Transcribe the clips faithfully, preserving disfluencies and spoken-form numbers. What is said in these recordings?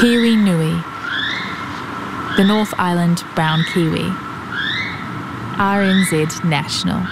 Kiwi Nui, the North Island brown kiwi. R N Z National.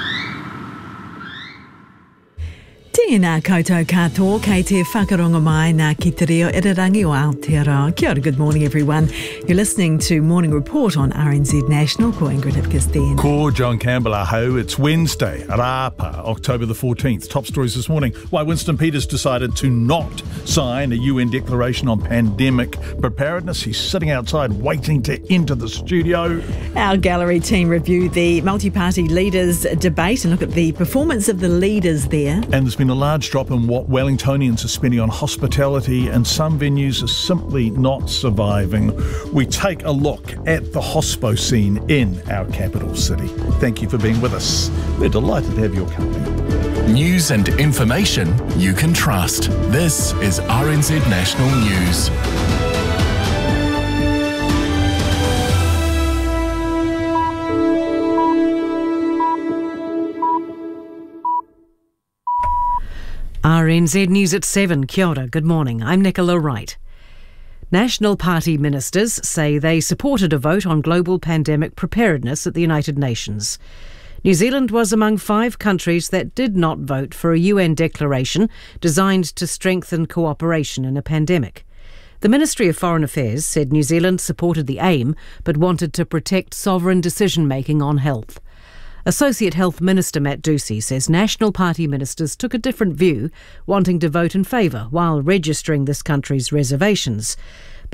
Tēnā koutou katoa, kei te whakaronga mai nā ki te reo irirangi o Aotearoa. Kia ora, good morning everyone. You're listening to Morning Report on R N Z National. Ko Ingrid Hipkiss then. Ko John Campbell, aho. It's Wednesday, Rapa, October the fourteenth. Top stories this morning. Why Winston Peters decided to not sign a U N declaration on pandemic preparedness. He's sitting outside waiting to enter the studio. Our gallery team review the multi-party leaders debate and look at the performance of the leaders there. And there's been a large drop in what Wellingtonians are spending on hospitality, and some venues are simply not surviving. We take a look at the hospo scene in our capital city. Thank you for being with us. We're delighted to have your company. News and information you can trust. This is R N Z National News. R N Z News at seven. Kia ora, good morning. I'm Nicola Wright. National Party ministers say they supported a vote on global pandemic preparedness at the United Nations. New Zealand was among five countries that did not vote for a U N declaration designed to strengthen cooperation in a pandemic. The Ministry of Foreign Affairs said New Zealand supported the aim but wanted to protect sovereign decision-making on health. Associate Health Minister Matt Ducey says National Party ministers took a different view, wanting to vote in favour while registering this country's reservations.